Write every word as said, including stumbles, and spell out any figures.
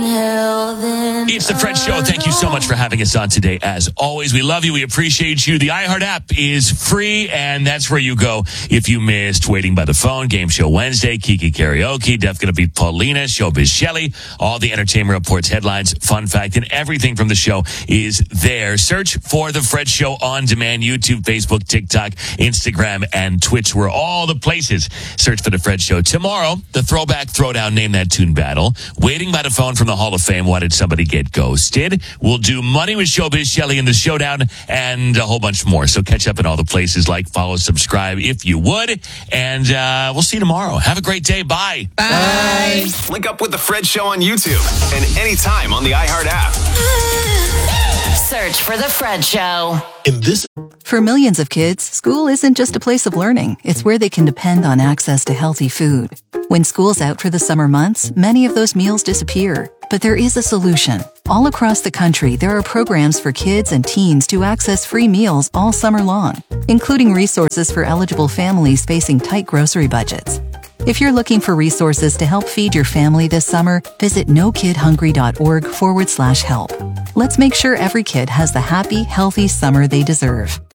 It's the Fred Show. Thank you so much for having us on today. As always, we love you. We appreciate you. The iHeart app is free, and that's where you go if you missed Waiting by the Phone, Game Show Wednesday, Kiki Karaoke, Def Gonna Beat Paulina, Showbiz Shelley, all the Entertainment Reports, headlines, fun fact, and everything from the show is there. Search for the Fred Show on demand, YouTube, Facebook, TikTok, Instagram, and Twitch. We're all the places. Search for the Fred Show. Tomorrow, the Throwback Throwdown Name That Tune battle. Waiting by the Phone from the Hall of Fame. Why did somebody get ghosted? We'll do Money with Showbiz Shelley in the Showdown and a whole bunch more. So catch up in all the places. Like, follow, subscribe if you would. And uh, we'll see you tomorrow. Have a great day. Bye. Bye. Link up with the Fred Show on YouTube and anytime on the iHeart app. Search for the Fred Show. In this For millions of kids, school isn't just a place of learning. It's where they can depend on access to healthy food. When school's out for the summer months, many of those meals disappear. But there is a solution. All across the country, there are programs for kids and teens to access free meals all summer long, including resources for eligible families facing tight grocery budgets. If you're looking for resources to help feed your family this summer, visit nokidhungry.org forward slash help. Let's make sure every kid has the happy, healthy summer they deserve.